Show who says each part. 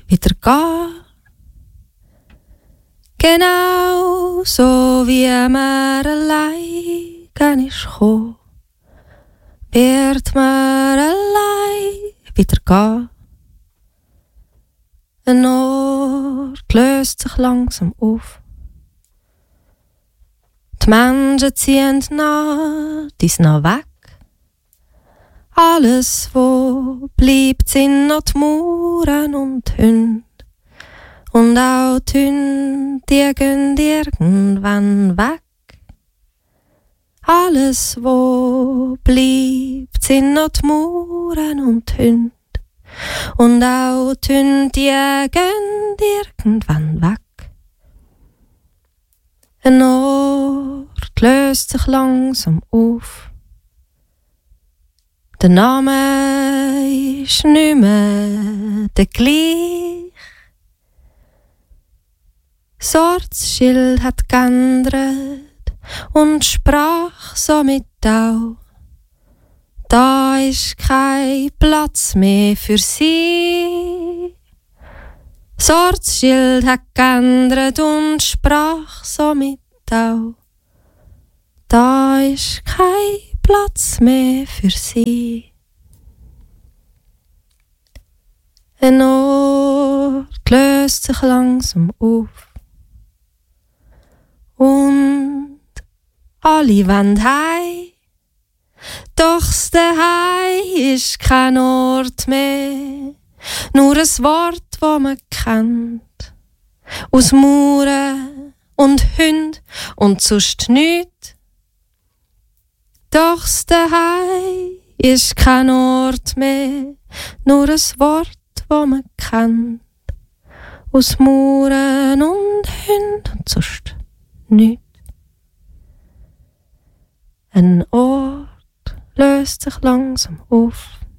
Speaker 1: wieder gehen. Genau so wie mir allein kann ich kommen, wird mir allein wieder gehen. Ein Ort löst sich langsam auf. Die Menschen ziehen nach, dies noch weg. Alles, wo bleibt, sind noch die Mauern und die Hunde. Und auch die Hunde, die gehen irgendwann weg. Alles, wo bleibt, sind noch die Mauern und die Hunde. Und auch die Hunde, die gehen irgendwann weg. Ein Ort löst sich langsam auf. Der Name ist nicht mehr der gleich. Das Ortsschild hat geändert und sprach somit auch. Da ist kein Platz mehr für sie. Das Ortsschild hat geändert und sprach somit auch. Da ist kein Platz mehr für sie. Ein Ort löst sich langsam auf. Und alle wollen heim. Doch das Daheim ist kein Ort mehr, nur ein Wort, das man kennt. Aus Mauern und Hunden und sonst nichts. Doch das Daheim ist kein Ort mehr, nur ein Wort, das man kennt. Aus Mauern und Hunden und sonst nichts. Ein Ort löst sich langsam auf.